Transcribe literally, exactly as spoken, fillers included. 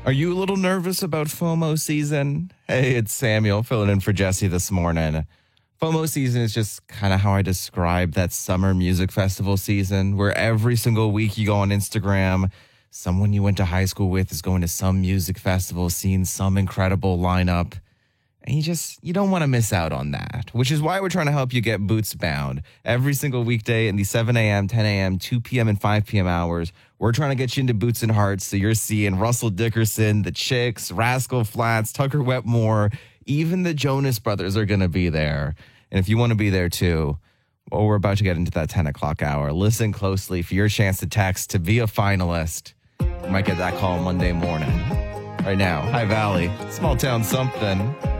Are you a little nervous about FOMO season? Hey, it's Samuel filling in for Jesse this morning. FOMO season is just kind of how I describe that summer music festival season where every single week you go on Instagram, someone you went to high school with is going to some music festival, seeing some incredible lineup. And you just, you don't want to miss out on that, which is why we're trying to help you get boots bound. Every single weekday in the seven a.m., ten a.m., two p.m., and five p.m. hours, we're trying to get you into Boots and Hearts. So you're seeing Russell Dickerson, the Chicks, Rascal Flatts, Tucker Wetmore, even the Jonas Brothers are going to be there. And if you want to be there too, well, we're about to get into that ten o'clock hour. Listen closely for your chance to text to be a finalist. You might get that call Monday morning. Right now, High Valley, small town something.